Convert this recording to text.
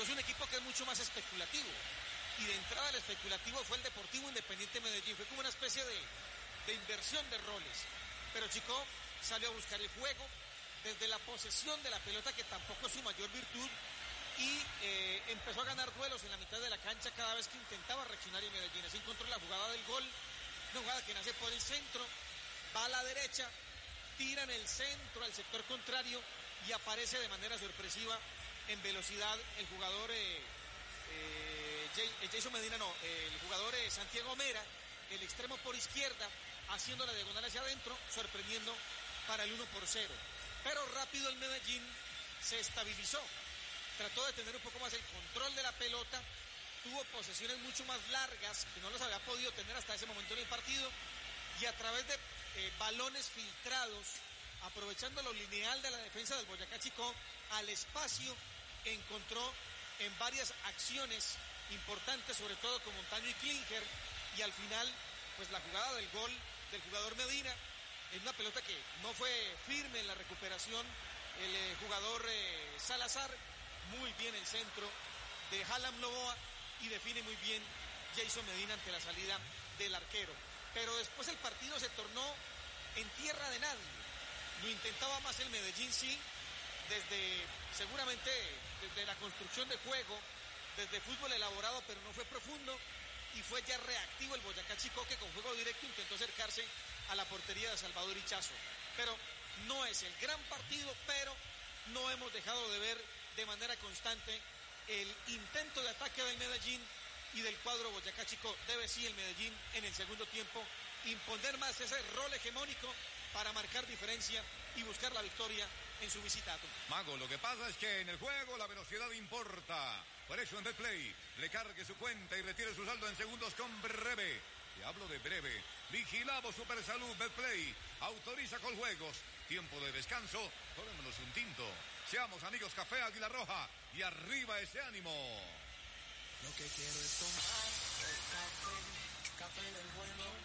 Chico es un equipo que es mucho más especulativo. Y de entrada el especulativo fue el Deportivo Independiente Medellín. Fue como una especie de inversión de roles. Pero Chico salió a buscar el juego desde la posesión de la pelota, que tampoco es su mayor virtud. Y empezó a ganar duelos en la mitad de la cancha cada vez que intentaba reaccionar en Medellín. Así encontró la jugada del gol. Una jugada que nace por el centro. Va a la derecha. Tira en el centro al sector contrario. Y aparece de manera sorpresiva en velocidad el jugador... Jason Medina el jugador Santiago Mera, el extremo por izquierda, haciendo la diagonal hacia adentro, sorprendiendo para el 1-0. Pero rápido el Medellín se estabilizó, trató de tener un poco más el control de la pelota, tuvo posesiones mucho más largas que no las había podido tener hasta ese momento en el partido, y a través de balones filtrados, aprovechando lo lineal de la defensa del Boyacá Chicó, al espacio encontró en varias acciones importantes, sobre todo con Montaño y Klinger, y al final, pues la jugada del gol del jugador Medina, en una pelota que no fue firme en la recuperación, el jugador Salazar, muy bien el centro de Hallam Loboa, y define muy bien Jason Medina ante la salida del arquero. Pero después el partido se tornó en tierra de nadie, lo intentaba más el Medellín, sí, seguramente desde la construcción de juego, desde fútbol elaborado, pero no fue profundo, y fue ya reactivo el Boyacá Chicó, que con juego directo intentó acercarse a la portería de Salvador Ichazo. Pero no es el gran partido, pero no hemos dejado de ver de manera constante el intento de ataque del Medellín y del cuadro Boyacá Chicó. Debe sí el Medellín en el segundo tiempo imponer más ese rol hegemónico para marcar diferencia y buscar la victoria en su visita. Mago, lo que pasa es que en el juego la velocidad importa. Por eso en Betplay, recargue su cuenta y retire su saldo en segundos con Breve. Te hablo de Breve. Vigilado Supersalud Betplay. Autoriza con juegos. Tiempo de descanso. Tomémonos un tinto. Seamos amigos Café Águila Roja. Y arriba ese ánimo. Lo que quiero es tomar café del bueno.